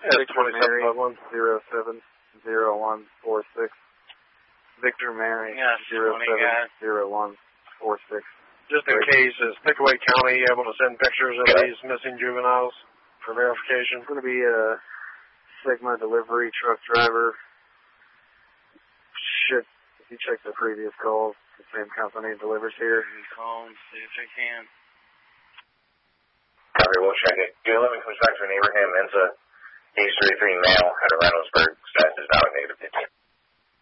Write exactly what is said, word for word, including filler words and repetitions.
Victor Mary, zero seven zero one four six. Victor Mary, yes, zero seven zero one four six. Just in case, is Pickaway County able to send pictures of these missing juveniles for verification? It's going to be a Sigma delivery truck driver. Should, if you check the previous calls, the same company delivers here. Call and see if they can. Copy, we'll check it. two eleven comes back to an Abraham Mensa, age thirty-three male, out of Reynoldsburg, status is valid, negative fifteen.